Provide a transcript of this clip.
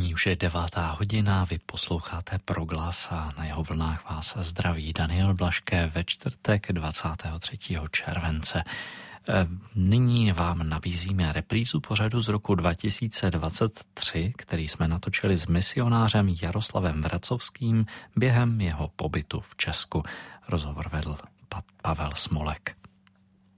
Nyní už je 9:00, vy posloucháte Proglas a na jeho vlnách vás zdraví Daniel Blašké ve čtvrtek 23. července. Nyní vám nabízíme reprízu pořadu z roku 2023, který jsme natočili s misionářem Jaroslavem Vracovským během jeho pobytu v Česku. Rozhovor vedl Pavel Smolek.